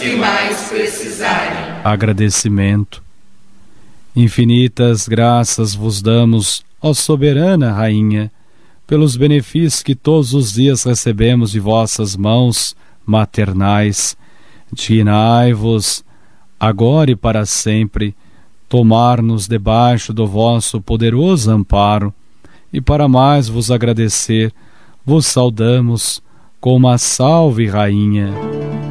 que mais precisarem. Agradecimento. Infinitas graças vos damos, ó soberana Rainha, pelos benefícios que todos os dias recebemos de vossas mãos maternais. Dignai-vos, agora e para sempre, tomar-nos debaixo do vosso poderoso amparo, e para mais vos agradecer, vos saudamos com uma salve, Rainha.